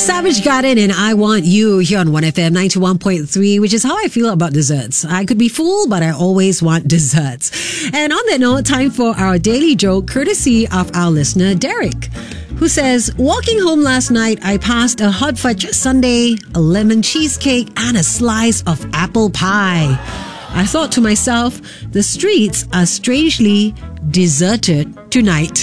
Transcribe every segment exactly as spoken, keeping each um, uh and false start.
Savage Garden and I Want You here on one F M ninety-one point three, which is how I feel about desserts. I could be full, but I always want desserts. And on that note, time for our daily joke, courtesy of our listener, Derek, who says, walking home last night, I passed a hot fudge sundae, a lemon cheesecake, and a slice of apple pie. I thought to myself, the streets are strangely deserted tonight.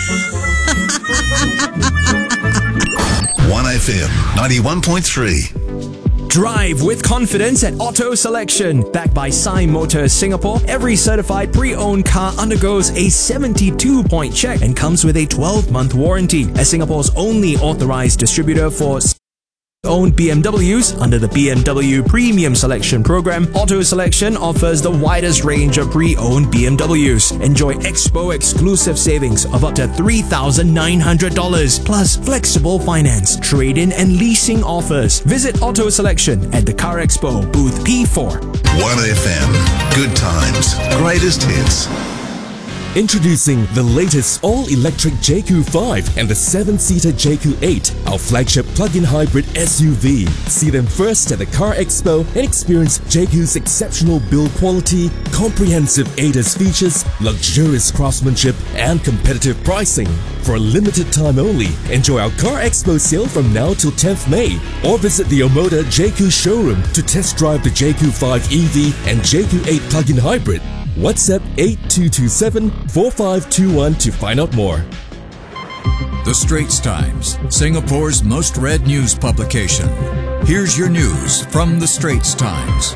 one F M ninety-one point three. Drive with confidence at Auto Selection. Backed by Sai Motors Singapore, every certified pre-owned car undergoes a seventy-two point check and comes with a twelve month warranty. As Singapore's only authorized distributor for owned B M Ws under the B M W Premium Selection Program, Auto Selection offers the widest range of pre-owned B M Ws. Enjoy Expo exclusive savings of up to three thousand nine hundred dollars plus flexible finance, trade-in and leasing offers. Visit Auto Selection at the Car Expo booth P four. one F M. Good times. Greatest hits. Introducing the latest all-electric J Q five and the seven-seater J Q eight, our flagship plug-in hybrid S U V. See them first at the Car Expo and experience J Q's exceptional build quality, comprehensive A D A S features, luxurious craftsmanship, and competitive pricing. For a limited time only, enjoy our Car Expo sale from now till tenth May, or visit the Omoda J Q showroom to test drive the J Q five E V and J Q eight plug-in hybrid. WhatsApp eight two two seven, four five two one to find out more. The Straits Times, Singapore's most read news publication. Here's your news from The Straits Times.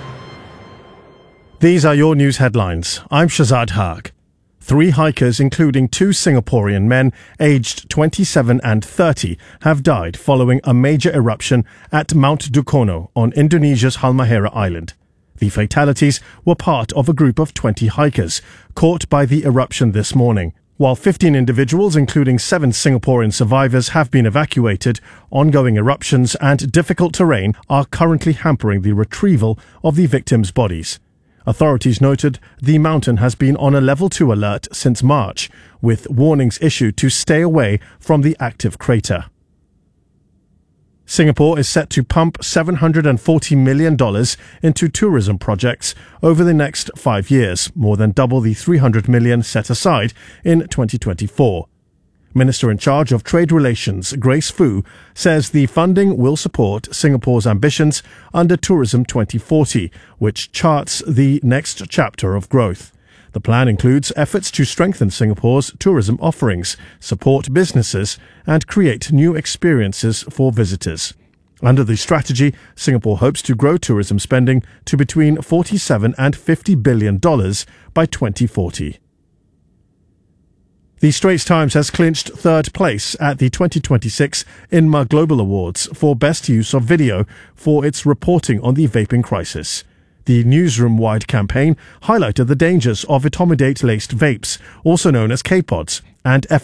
These are your news headlines. I'm Shazad Haq. Three hikers, including two Singaporean men aged twenty-seven and thirty, have died following a major eruption at Mount Dukono on Indonesia's Halmahera Island. The fatalities were part of a group of twenty hikers caught by the eruption this morning. While fifteen individuals, including seven Singaporean survivors, have been evacuated, ongoing eruptions and difficult terrain are currently hampering the retrieval of the victims' bodies. Authorities noted the mountain has been on a level two alert since March, with warnings issued to stay away from the active crater. Singapore is set to pump seven hundred forty million dollars into tourism projects over the next five years, more than double the three hundred million dollars set aside in twenty twenty-four. Minister in charge of Trade Relations, Grace Fu, says the funding will support Singapore's ambitions under Tourism twenty forty, which charts the next chapter of growth. The plan includes efforts to strengthen Singapore's tourism offerings, support businesses, and create new experiences for visitors. Under the strategy, Singapore hopes to grow tourism spending to between forty-seven and fifty billion dollars by twenty forty. The Straits Times has clinched third place at the twenty twenty-six INMA Global Awards for Best Use of Video for its reporting on the vaping crisis. The newsroom-wide campaign highlighted the dangers of etomidate-laced vapes, also known as K-pods, and